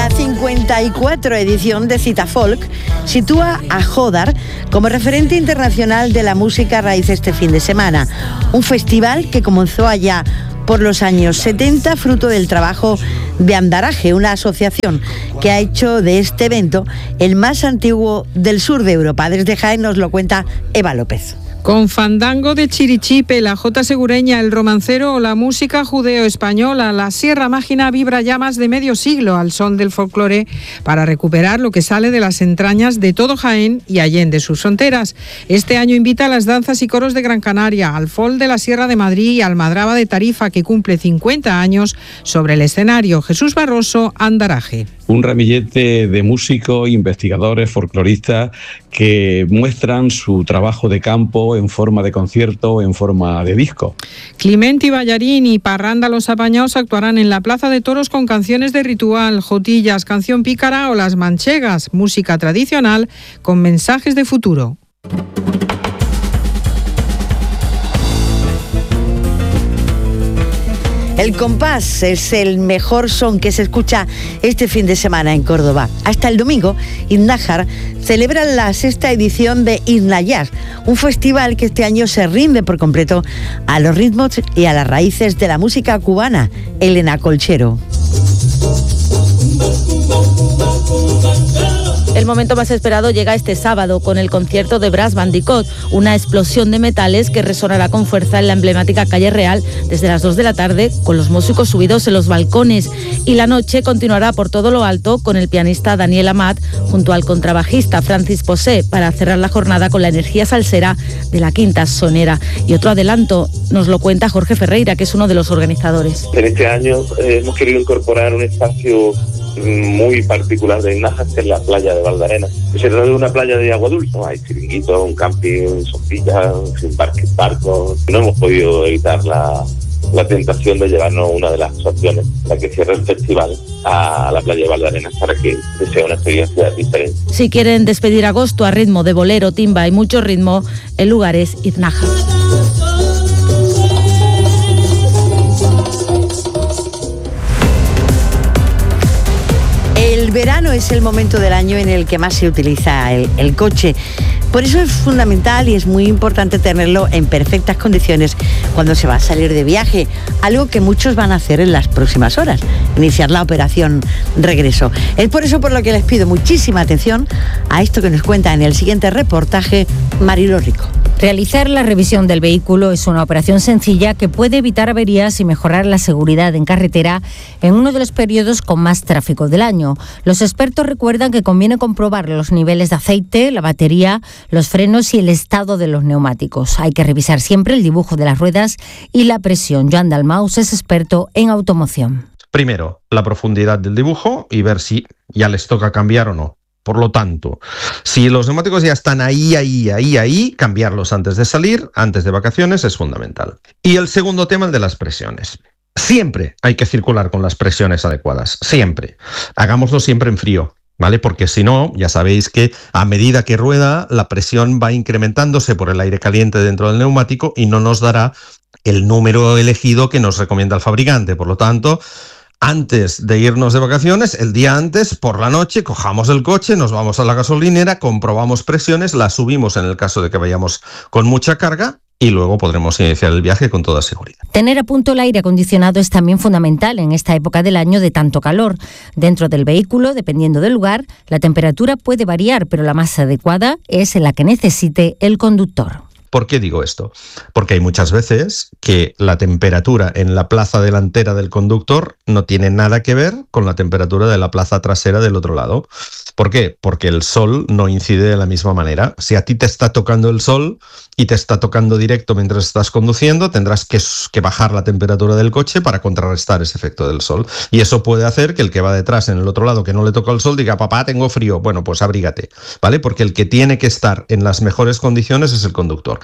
La 54 edición de Cita Folk sitúa a Jodar como referente internacional de la música raíz este fin de semana. Un festival que comenzó allá por los años 70, fruto del trabajo de Andaraje, una asociación que ha hecho de este evento el más antiguo del sur de Europa. Desde Jaén nos lo cuenta Eva López. Con fandango de Chirichipe, la jota segureña, el romancero o la música judeo-española, la Sierra Mágina vibra ya más de medio siglo al son del folclore para recuperar lo que sale de las entrañas de todo Jaén y allende sus fronteras. Este año invita a las danzas y coros de Gran Canaria, al Fol de la Sierra de Madrid y al Madraba de Tarifa, que cumple 50 años sobre el escenario. Jesús Barroso, Andaraje. Un ramillete de músicos, investigadores, folcloristas que muestran su trabajo de campo en forma de concierto, en forma de disco. Clementi Ballarín y Parranda Los Apañados actuarán en la Plaza de Toros con canciones de ritual, jotillas, canción pícara o las manchegas, música tradicional con mensajes de futuro. El compás es el mejor son que se escucha este fin de semana en Córdoba. Hasta el domingo, Iznájar celebra la 6ª edición de Iznayar, un festival que este año se rinde por completo a los ritmos y a las raíces de la música cubana. Elena Colchero. El momento más esperado llega este sábado con el concierto de Brass Bandicoot, una explosión de metales que resonará con fuerza en la emblemática calle Real desde las 2 de la tarde, con los músicos subidos en los balcones. Y la noche continuará por todo lo alto con el pianista Daniel Amat junto al contrabajista Francis Posé para cerrar la jornada con la energía salsera de la Quinta Sonera. Y otro adelanto nos lo cuenta Jorge Ferreira, que es uno de los organizadores. En este año hemos querido incorporar un espacio muy particular de Iznájar, que es la playa de Valdarena. Se trata de una playa de agua dulce, hay chiringuitos, un camping, sombrillas, barcos. No hemos podido evitar la tentación de llevarnos una de las opciones, la que cierra el festival, a la playa de Valdarena para que sea una experiencia diferente. Si quieren despedir agosto a ritmo de bolero, timba y mucho ritmo, el lugar es Iznájar. El verano es el momento del año en el que más se utiliza el coche. Por eso es fundamental y es muy importante tenerlo en perfectas condiciones cuando se va a salir de viaje, algo que muchos van a hacer en las próximas horas, iniciar la operación regreso. Es por eso por lo que les pido muchísima atención a esto que nos cuenta en el siguiente reportaje Marilo Rico. Realizar la revisión del vehículo es una operación sencilla que puede evitar averías y mejorar la seguridad en carretera en uno de los periodos con más tráfico del año. Los expertos recuerdan que conviene comprobar los niveles de aceite, la batería, los frenos y el estado de los neumáticos. Hay que revisar siempre el dibujo de las ruedas y la presión. Joan Dalmaus es experto en automoción. Primero, la profundidad del dibujo y ver si ya les toca cambiar o no. Por lo tanto, si los neumáticos ya están ahí, cambiarlos antes de salir, antes de vacaciones, es fundamental. Y el segundo tema, el de las presiones. Siempre hay que circular con las presiones adecuadas, siempre. Hagámoslo siempre en frío, ¿vale? Porque si no, ya sabéis que a medida que rueda, la presión va incrementándose por el aire caliente dentro del neumático y no nos dará el número elegido que nos recomienda el fabricante. Por lo tanto, antes de irnos de vacaciones, el día antes, por la noche, cojamos el coche, nos vamos a la gasolinera, comprobamos presiones, las subimos en el caso de que vayamos con mucha carga y luego podremos iniciar el viaje con toda seguridad. Tener a punto el aire acondicionado es también fundamental en esta época del año de tanto calor. Dentro del vehículo, dependiendo del lugar, la temperatura puede variar, pero la más adecuada es la que necesite el conductor. ¿Por qué digo esto? Porque hay muchas veces que la temperatura en la plaza delantera del conductor no tiene nada que ver con la temperatura de la plaza trasera del otro lado. ¿Por qué? Porque el sol no incide de la misma manera. Si a ti te está tocando el sol y te está tocando directo mientras estás conduciendo, tendrás que bajar la temperatura del coche para contrarrestar ese efecto del sol. Y eso puede hacer que el que va detrás en el otro lado, que no le toca el sol, diga, papá, tengo frío. Bueno, pues abrígate, ¿vale? Porque el que tiene que estar en las mejores condiciones es el conductor.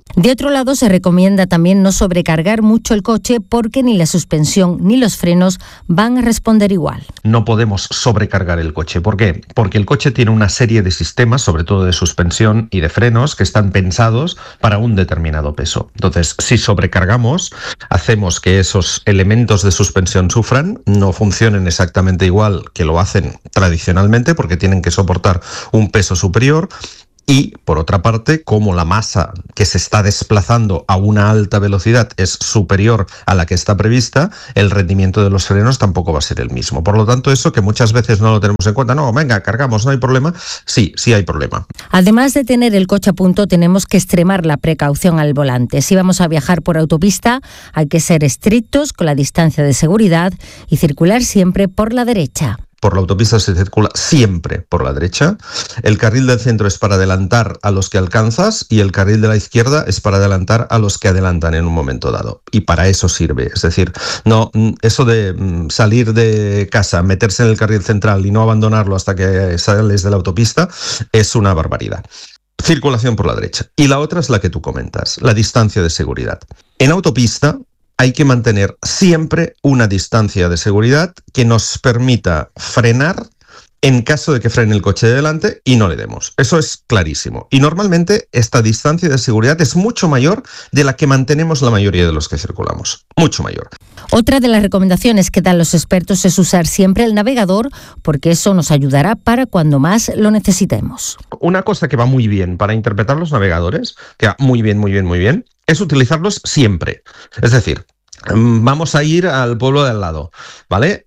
De otro lado, se recomienda también no sobrecargar mucho el coche porque ni la suspensión ni los frenos van a responder igual. No podemos sobrecargar el coche. ¿Por qué? Porque el coche tiene una serie de sistemas, sobre todo de suspensión y de frenos, que están pensados para un determinado peso. Entonces, si sobrecargamos, hacemos que esos elementos de suspensión sufran, no funcionen exactamente igual que lo hacen tradicionalmente, porque tienen que soportar un peso superior. Y, por otra parte, como la masa que se está desplazando a una alta velocidad es superior a la que está prevista, el rendimiento de los frenos tampoco va a ser el mismo. Por lo tanto, eso que muchas veces no lo tenemos en cuenta, no, venga, cargamos, no hay problema. Sí hay problema. Además de tener el coche a punto, tenemos que extremar la precaución al volante. Si vamos a viajar por autopista, hay que ser estrictos con la distancia de seguridad y circular siempre por la derecha. Por la autopista se circula siempre por la derecha. El carril del centro es para adelantar a los que alcanzas y el carril de la izquierda es para adelantar a los que adelantan en un momento dado. Y para eso sirve. Es decir, no, eso de salir de casa, meterse en el carril central y no abandonarlo hasta que sales de la autopista es una barbaridad. Circulación por la derecha. Y la otra es la que tú comentas, la distancia de seguridad. En autopista hay que mantener siempre una distancia de seguridad que nos permita frenar en caso de que frene el coche de delante y no le demos. Eso es clarísimo. Y normalmente esta distancia de seguridad es mucho mayor de la que mantenemos la mayoría de los que circulamos. Mucho mayor. Otra de las recomendaciones que dan los expertos es usar siempre el navegador, porque eso nos ayudará para cuando más lo necesitemos. Una cosa que va muy bien para interpretar los navegadores, que va muy bien, es utilizarlos siempre. Es decir, vamos a ir al pueblo de al lado, ¿vale?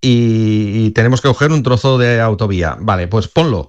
Y tenemos que coger un trozo de autovía. Vale, pues ponlo.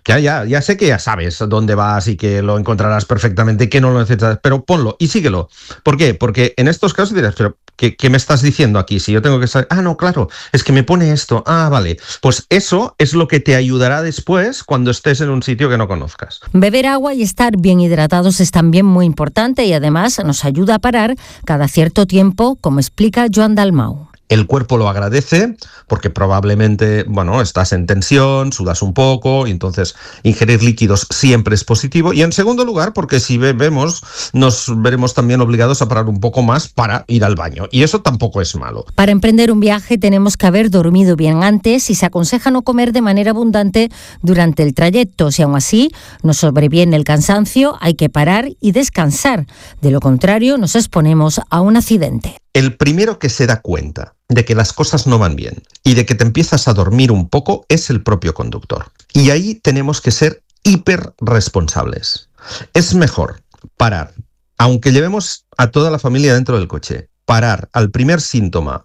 Ya sé que ya sabes dónde vas y que lo encontrarás perfectamente, que no lo necesitas, pero ponlo y síguelo. ¿Por qué? Porque en estos casos dirás, pero ¿qué me estás diciendo aquí? Si yo tengo que saber, no, claro, es que me pone esto, vale. Pues eso es lo que te ayudará después cuando estés en un sitio que no conozcas. Beber agua y estar bien hidratados es también muy importante y además nos ayuda a parar cada cierto tiempo, como explica Joan Dalmau. El cuerpo lo agradece porque probablemente, estás en tensión, sudas un poco y entonces ingerir líquidos siempre es positivo. Y en segundo lugar, porque si bebemos, nos veremos también obligados a parar un poco más para ir al baño. Y eso tampoco es malo. Para emprender un viaje tenemos que haber dormido bien antes y se aconseja no comer de manera abundante durante el trayecto. Si aún así nos sobreviene el cansancio, hay que parar y descansar. De lo contrario, nos exponemos a un accidente. El primero que se da cuenta de que las cosas no van bien y de que te empiezas a dormir un poco es el propio conductor. Y ahí tenemos que ser hiper responsables. Es mejor parar, aunque llevemos a toda la familia dentro del coche, parar al primer síntoma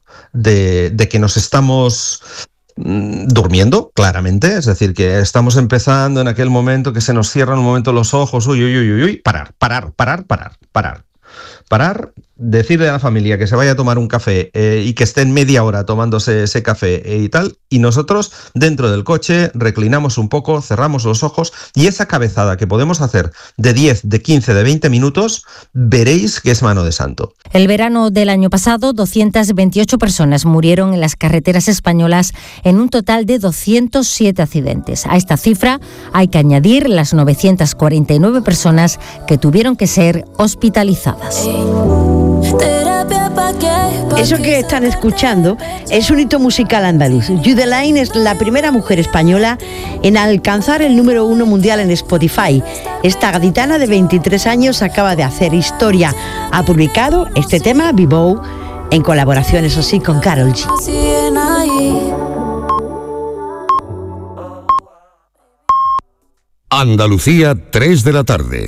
de que nos estamos durmiendo, claramente, es decir, que estamos empezando en aquel momento que se nos cierran un momento los ojos, parar, decirle a la familia que se vaya a tomar un café y que estén media hora tomándose ese café y tal, y nosotros dentro del coche reclinamos un poco, cerramos los ojos y esa cabezada que podemos hacer de 10, de 15, de 20 minutos, veréis que es mano de santo. El verano del año pasado, 228 personas murieron en las carreteras españolas en un total de 207 accidentes. A esta cifra hay que añadir las 949 personas que tuvieron que ser hospitalizadas. Eso que están escuchando es un hito musical andaluz. Yudelaine es la primera mujer española en alcanzar el número 1 mundial en Spotify. Esta gaditana de 23 años acaba de hacer historia. Ha publicado este tema, Bebow, en colaboración, eso sí, con Karol G. Andalucía, 3 de la tarde.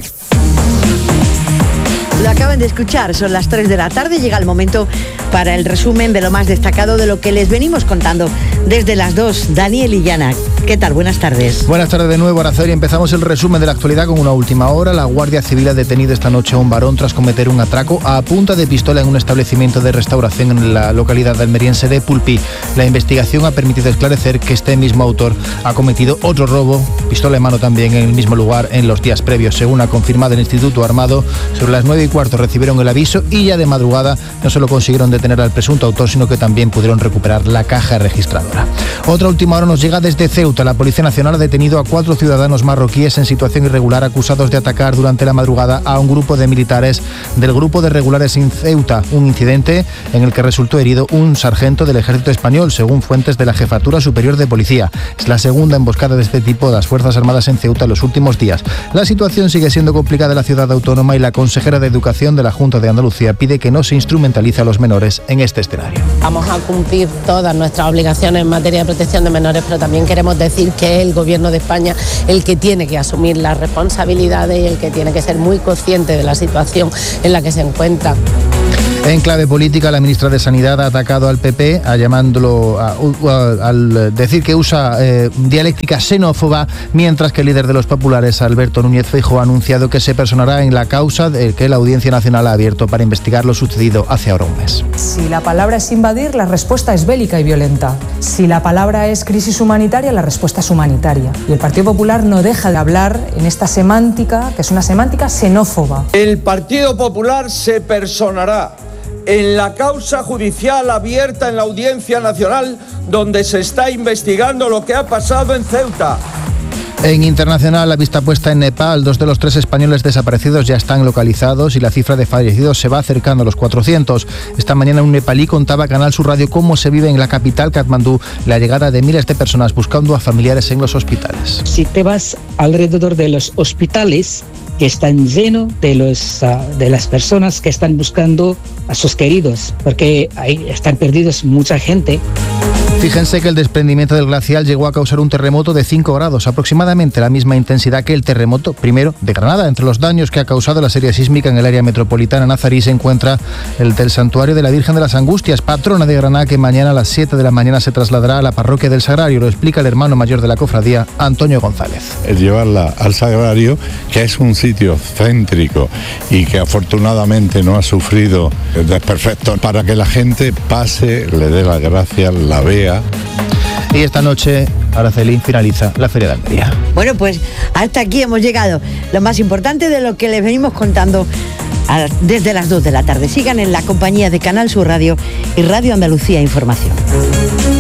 Lo acaban de escuchar, son las 3 de la tarde, llega el momento para el resumen de lo más destacado de lo que les venimos contando desde las 2. Daniel y Yana, ¿qué tal? Buenas tardes. Buenas tardes de nuevo, Araceli. Empezamos el resumen de la actualidad con una última hora. La Guardia Civil ha detenido esta noche a un varón tras cometer un atraco a punta de pistola en un establecimiento de restauración en la localidad almeriense de Pulpí. La investigación ha permitido esclarecer que este mismo autor ha cometido otro robo, pistola en mano también, en el mismo lugar en los días previos. Según ha confirmado el Instituto Armado, sobre las 9:15 recibieron el aviso y ya de madrugada no solo consiguieron detener al presunto autor, sino que también pudieron recuperar la caja registradora. otra. Otra última hora nos llega desde Ceuta. La Policía Nacional ha detenido a 4 ciudadanos marroquíes en situación irregular acusados de atacar durante la madrugada a un grupo de militares del Grupo de Regulares en Ceuta. Un incidente en el que resultó herido un sargento del Ejército Español, según fuentes de la Jefatura Superior de Policía. Es la segunda emboscada de este tipo de las Fuerzas Armadas en Ceuta en los últimos días. La situación sigue siendo complicada en la ciudad autónoma y la consejera de Educación de la Junta de Andalucía pide que no se instrumentalice a los menores en este escenario. Vamos a cumplir todas nuestras obligaciones en materia de protección de menores, pero también queremos decir que es el Gobierno de España el que tiene que asumir las responsabilidades y el que tiene que ser muy consciente de la situación en la que se encuentra. En clave política, la ministra de Sanidad ha atacado al PP, llamándolo al decir que usa dialéctica xenófoba, mientras que el líder de los populares, Alberto Núñez Feijóo, ha anunciado que se personará en la causa que la Audiencia Nacional ha abierto para investigar lo sucedido hace ahora un mes. Si la palabra es invadir, la respuesta es bélica y violenta. Si la palabra es crisis humanitaria, la respuesta es humanitaria. Y el Partido Popular no deja de hablar en esta semántica, que es una semántica xenófoba. El Partido Popular se personará en la causa judicial abierta en la Audiencia Nacional, donde se está investigando lo que ha pasado en Ceuta. En internacional, la vista puesta en Nepal, 2 de los 3 españoles desaparecidos ya están localizados y la cifra de fallecidos se va acercando a los 400. Esta mañana un nepalí contaba a Canal Sur Radio cómo se vive en la capital, Katmandú, la llegada de miles de personas buscando a familiares en los hospitales. Si te vas alrededor de los hospitales, que están llenos de las personas que están buscando a sus queridos, porque ahí están perdidos mucha gente. Fíjense que el desprendimiento del glacial llegó a causar un terremoto de 5 grados, aproximadamente la misma intensidad que el terremoto primero de Granada. Entre los daños que ha causado la serie sísmica en el área metropolitana nazarí se encuentra el del Santuario de la Virgen de las Angustias, patrona de Granada, que mañana a las 7 de la mañana se trasladará a la parroquia del Sagrario. Lo explica el hermano mayor de la cofradía, Antonio González. Es llevarla al Sagrario, que es un sitio céntrico y que afortunadamente no ha sufrido desperfectos, para que la gente pase, le dé las gracias, la vea. Y esta noche, Araceli, finaliza la Feria de Almería. Bueno, pues hasta aquí hemos llegado. Lo más importante de lo que les venimos contando desde las 2 de la tarde. Sigan en la compañía de Canal Sur Radio y Radio Andalucía Información.